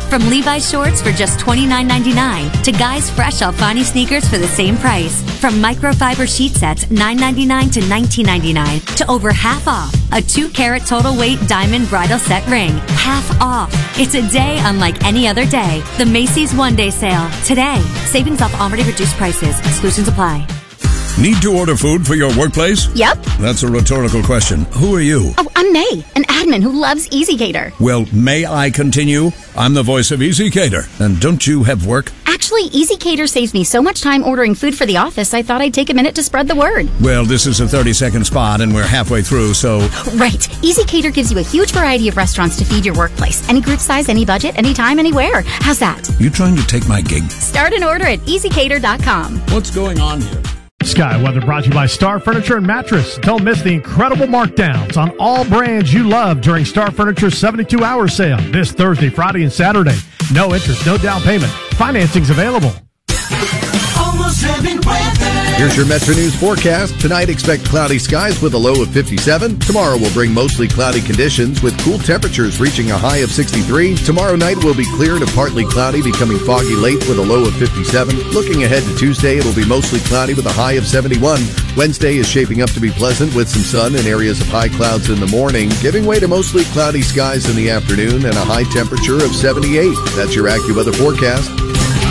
From Levi's shorts for just $29.99 to Guys Fresh Alfani sneakers for the same price. From microfiber sheet sets $9.99 to $19.99 to over half off. A 2-carat total weight diamond bridal set ring. Half off. It's a day unlike any other day. The Macy's One-Day Sale. Today. Savings off already reduced prices. Exclusions apply. Need to order food for your workplace? Yep. That's a rhetorical question. Who are you? Oh, I'm May, an admin who loves EasyCater. Well, may I continue? I'm the voice of EasyCater. And don't you have work? Actually, EasyCater saves me so much time ordering food for the office, I thought I'd take a minute to spread the word. Well, this is a 30-second spot, and we're halfway through, so... Right. EasyCater gives you a huge variety of restaurants to feed your workplace. Any group size, any budget, anytime, anywhere. How's that? You trying to take my gig? Start an order at EasyCater.com. What's going on here? Sky Weather brought to you by Star Furniture and Mattress. Don't miss the incredible markdowns on all brands you love during Star Furniture's 72-hour sale this Thursday, Friday, and Saturday. No interest, no down payment. Financing's available. Almost every weather. Here's your Metro News forecast. Tonight, expect cloudy skies with a low of 57. Tomorrow will bring mostly cloudy conditions with cool temperatures reaching a high of 63. Tomorrow night will be clear to partly cloudy, becoming foggy late with a low of 57. Looking ahead to Tuesday, it'll be mostly cloudy with a high of 71. Wednesday is shaping up to be pleasant with some sun and areas of high clouds in the morning, giving way to mostly cloudy skies in the afternoon and a high temperature of 78. That's your AccuWeather forecast.